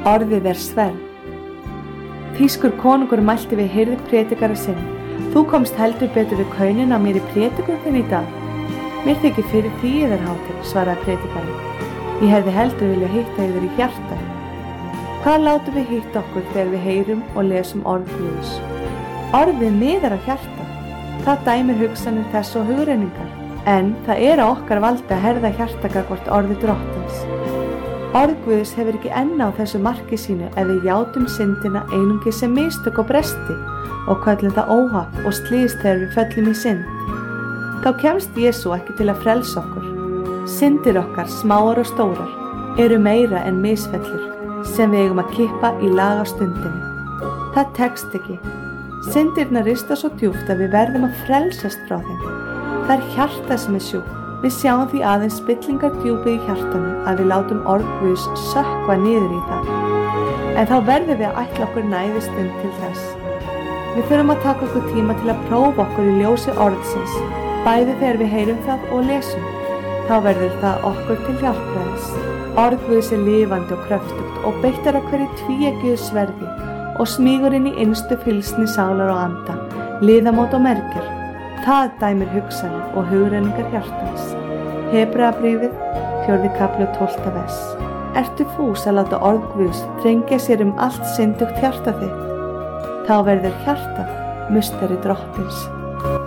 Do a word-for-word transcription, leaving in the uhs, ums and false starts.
Orðið er sverð. Þýskur konungur mælti við hirðpredikara sinn: Þú komst heldur betur við kaunin á mér í predikun þinn í dag. Mér þykir fyrir því yðar hátign, svaraði predikarinn. Ég hefði heldur vilja hitta yður í hjarta. Hvað látum við hitta okkur þegar við heyrum og lesum orð Guðs? Orðið miðar á hjarta. Það dæmir hugsanir þess og hugrenningar. En það er á okkar valdi að herða hjarta gagnvart orði Drottins. Orð Guðs hefur ekki enn á þessu marki sínu ef við játum syndina einungis sem mistök og bresti og köllum það óhapp og slys þegar við föllum í synd. Þá kemst Jesú ekki til að frelsa okkur. Syndir okkar, smáar og stórar, eru meira en misfellur sem við eigum að kippa í lag á stundinni. Það tekst ekki. Syndirnar rista svo djúpt að við verðum að frelsast frá þeim. Það er hjarta sem er sjúkt. Við sjáum því aðeins spillingar djúpi í hjartanu að við látum orð Guðs sökkva niður í það. En þá verðum við að ætla okkur næði stund til þess. Við þurfum að taka okkur tíma til að prófa okkur í ljósi orðsins, bæði þegar við heyrum það og lesum. Þá verður það okkur til hjálpræðis. Orð Guðs er lifandi og kröftugt og beittar að hverju tvíeggjuðu sverði og smýgur inn í innstu fylgsni sálar og anda, liðamót og mergjur. Það dæmir hugsanir og hugrenningar hjartans. Hebreabréfið, fjórði kafli og tólfta vers. Ertu fús að láta orð Guðs þrengja sér um allt syndugt hjarta þitt? Þá verður hjartað musteri Drottins.